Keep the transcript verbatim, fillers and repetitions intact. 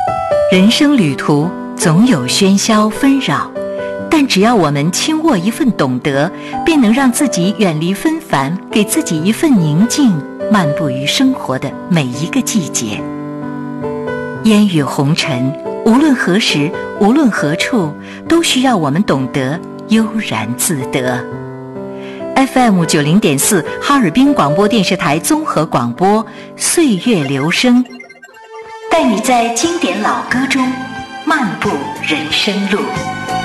人生旅途总有喧嚣纷扰，但只要我们轻握一份懂得，便能让自己远离纷繁，给自己一份宁静，漫步于生活的每一个季节。烟雨红尘，无论何时，无论何处，都需要我们懂得悠然自得。F M 九零点四哈尔滨广播电视台综合广播，岁月流声，带你在经典老歌中漫步人生路。